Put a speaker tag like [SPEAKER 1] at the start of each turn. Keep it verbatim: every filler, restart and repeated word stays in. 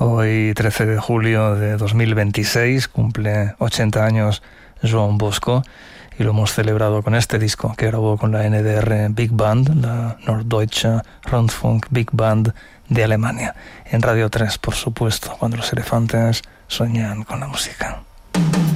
[SPEAKER 1] Hoy, trece de julio de dos mil veintiséis, cumple ochenta años Joan Bosco y lo hemos celebrado con este disco que grabó con la N D R Big Band, la Norddeutsche Rundfunk Big Band de Alemania. En Radio tres, por supuesto, cuando los elefantes soñan con la música.